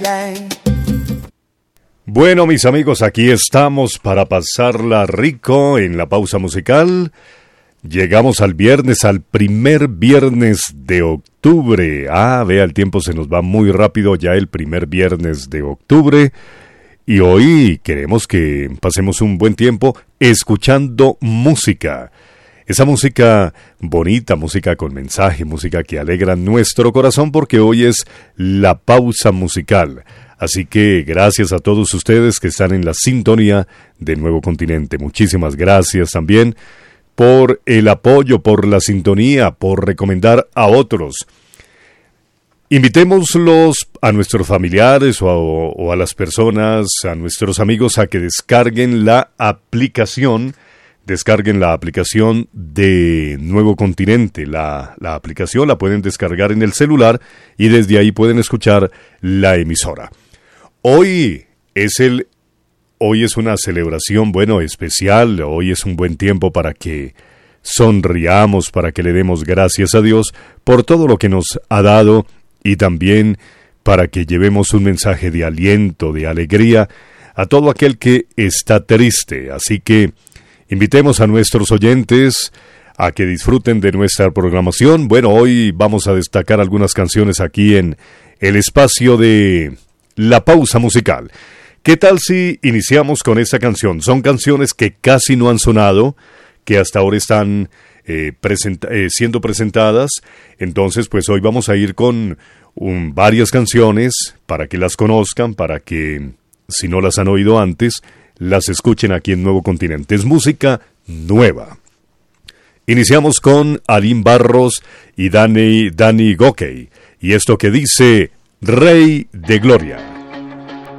Bueno, mis amigos, aquí estamos para pasarla rico en la pausa musical. Llegamos al viernes, al primer viernes de octubre. Vea, el tiempo se nos va muy rápido, ya el primer viernes de octubre. Y hoy queremos que pasemos un buen tiempo escuchando música. Esa música bonita, música con mensaje, música que alegra nuestro corazón, porque hoy es la pausa musical. Así que gracias a todos ustedes que están en la sintonía de Nuevo Continente. Muchísimas gracias también por el apoyo, por la sintonía, por recomendar a otros. Invitémoslos a nuestros familiares o a las personas, a nuestros amigos, a que descarguen la aplicación. Descarguen la aplicación de Nuevo Continente. La aplicación la pueden descargar en el celular y desde ahí pueden escuchar la emisora. Hoy es una celebración, especial. Hoy es un buen tiempo para que sonriamos, para que le demos gracias a Dios por todo lo que nos ha dado y también para que llevemos un mensaje de aliento, de alegría a todo aquel que está triste. Así que invitemos a nuestros oyentes a que disfruten de nuestra programación. Hoy vamos a destacar algunas canciones aquí en el espacio de la pausa musical. ¿Qué tal si iniciamos con esta canción? Son canciones que casi no han sonado, que hasta ahora están siendo presentadas. Entonces, pues hoy vamos a ir con varias canciones para que las conozcan, para que, si no las han oído antes, las escuchen aquí en Nuevo Continente. Es música nueva. Iniciamos con Alín Barros y Danny Gokey. Y esto que dice Rey de Gloria.